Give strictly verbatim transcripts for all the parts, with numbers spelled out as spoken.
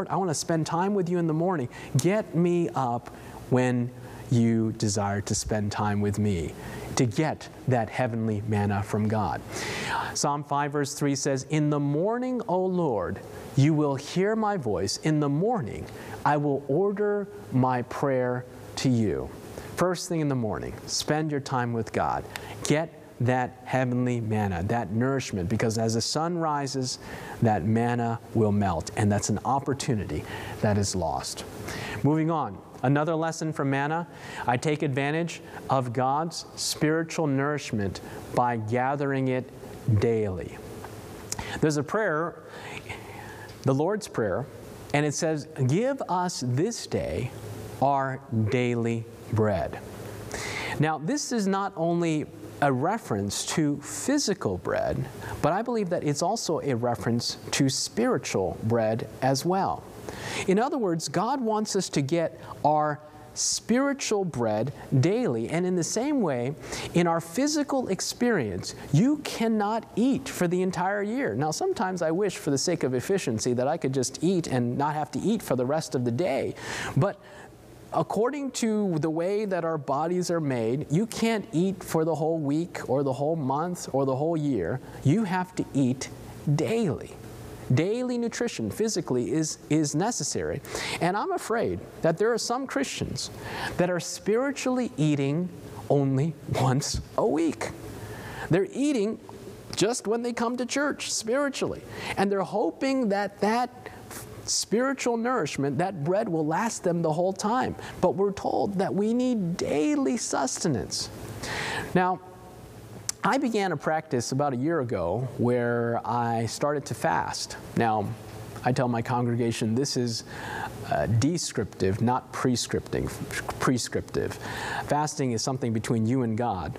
Lord, I want to spend time with you in the morning. Get me up when you desire to spend time with me, to get that heavenly manna from God. Psalm five verse three says, in the morning, O Lord, you will hear my voice. In the morning, I will order my prayer to you. First thing in the morning, spend your time with God. Get that heavenly manna, that nourishment, because as the sun rises, that manna will melt, and that's an opportunity that is lost. Moving on, another lesson from manna, I take advantage of God's spiritual nourishment by gathering it daily. There's a prayer, the Lord's Prayer, and it says, give us this day our daily bread. Now, this is not only a reference to physical bread, but I believe that it's also a reference to spiritual bread as well. In other words, God wants us to get our spiritual bread daily. And in the same way, in our physical experience, you cannot eat for the entire year. Now, sometimes I wish, for the sake of efficiency, that I could just eat and not have to eat for the rest of the day. But according to the way that our bodies are made, you can't eat for the whole week or the whole month or the whole year. You have to eat daily. Daily nutrition physically is, is necessary. And I'm afraid that there are some Christians that are spiritually eating only once a week. They're eating just when they come to church spiritually. And they're hoping that that spiritual nourishment, that bread, will last them the whole time. But we're told that we need daily sustenance. Now, I began a practice about a year ago where I started to fast. Now, I tell my congregation this is uh, descriptive, not prescriptive. prescriptive. Fasting is something between you and God.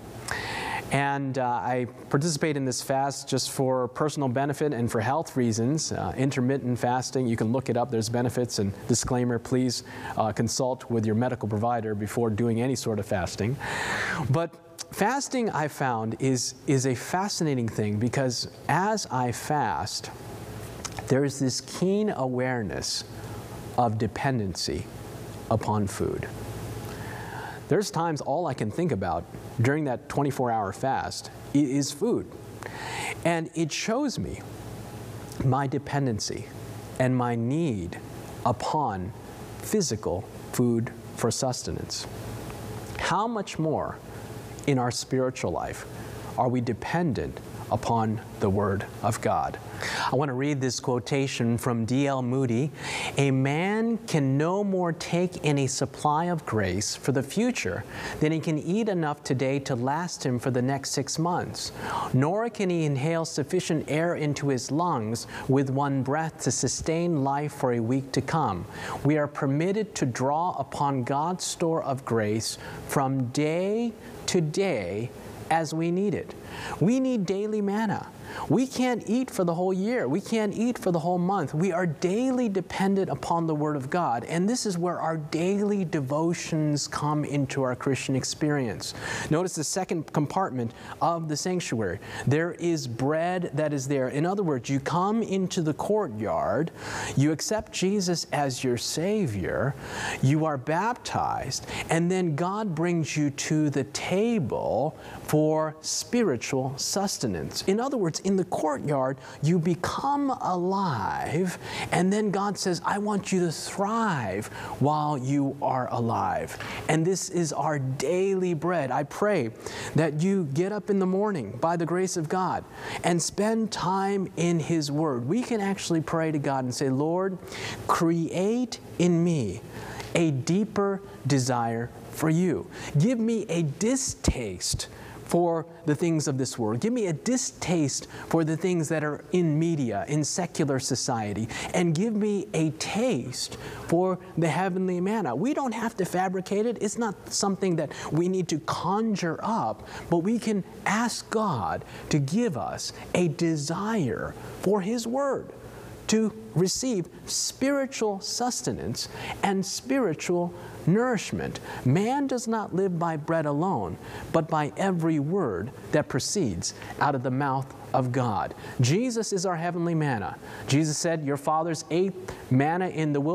And uh, I participate in this fast just for personal benefit and for health reasons. Uh, intermittent fasting, you can look it up. There's benefits, and disclaimer, please uh, consult with your medical provider before doing any sort of fasting. But fasting, I found, is, is a fascinating thing, because as I fast, there's this keen awareness of dependency upon food. There's times all I can think about during that twenty-four hour fast is food. And it shows me my dependency and my need upon physical food for sustenance. How much more in our spiritual life are we dependent upon the Word of God? I want to read this quotation from D L Moody. A man can no more take in a supply of grace for the future than he can eat enough today to last him for the next six months. Nor can he inhale sufficient air into his lungs with one breath to sustain life for a week to come. We are permitted to draw upon God's store of grace from day to day as we need it. We need daily manna. We can't eat for the whole year. We can't eat for the whole month. We are daily dependent upon the Word of God. And this is where our daily devotions come into our Christian experience. Notice the second compartment of the sanctuary. There is bread that is there. In other words, you come into the courtyard, you accept Jesus as your Savior, you are baptized, and then God brings you to the table for spiritual sustenance. In other words, in the courtyard, you become alive, and then God says, I want you to thrive while you are alive. And this is our daily bread. I pray that you get up in the morning by the grace of God and spend time in His Word. We can actually pray to God and say, Lord, create in me a deeper desire for you. Give me a distaste for the things of this world. Give me a distaste for the things that are in media, in secular society, and give me a taste for the heavenly manna. We don't have to fabricate it. It's not something that we need to conjure up, but we can ask God to give us a desire for His Word, to receive spiritual sustenance and spiritual nourishment. Man does not live by bread alone, but by every word that proceeds out of the mouth of God. Jesus is our heavenly manna. Jesus said, your fathers ate manna in the wilderness.